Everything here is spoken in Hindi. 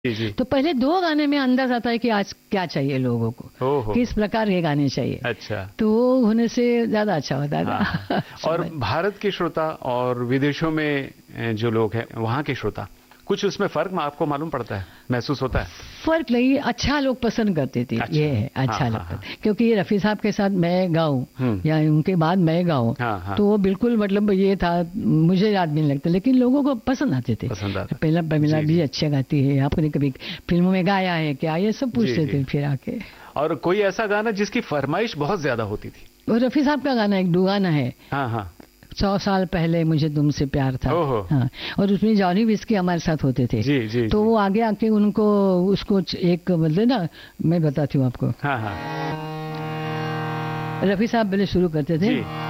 जी जी। तो पहले 2 गाने में अंदाज आता है कि आज क्या चाहिए लोगों को, ओहो। किस प्रकार के गाने चाहिए। अच्छा। तो वो होने से ज्यादा अच्छा होता हाँ हाँ। था। और समझ। भारत के श्रोता और विदेशों में जो लोग हैं वहाँ के श्रोता, कुछ उसमें फर्क आपको मालूम पड़ता है, महसूस होता है? फर्क नहीं, अच्छा लोग पसंद करते थे, ये अच्छा। है हाँ अच्छा हाँ लगता हाँ। था, क्योंकि रफी साहब के साथ मैं गाऊं हम्म। या उनके बाद मैं गाऊं, हाँ हाँ। तो वो बिल्कुल मतलब ये था, मुझे याद नहीं लगता, लेकिन लोगों को पसंद आते थे। पसंद आता। पहला प्रमिला जी भी जी। अच्छे गाती है, आपने कभी फिल्मों में गाया है क्या, ये सब जी पूछते जी। थे फिर आके। और कोई ऐसा गाना जिसकी फरमाइश बहुत ज्यादा होती थी? और रफी साहब का गाना एक दुगाना है, हाँ हाँ। 100 साल पहले मुझे तुमसे प्यार था। ओहो। हाँ, और उसमें जॉनी विस्की हमारे साथ होते थे। जी जी तो जी। वो आगे आके उनको उसको एक मतलब ना, मैं बताती हूँ आपको। हाँ हाँ। रफी साहब पहले शुरू करते थे। जी।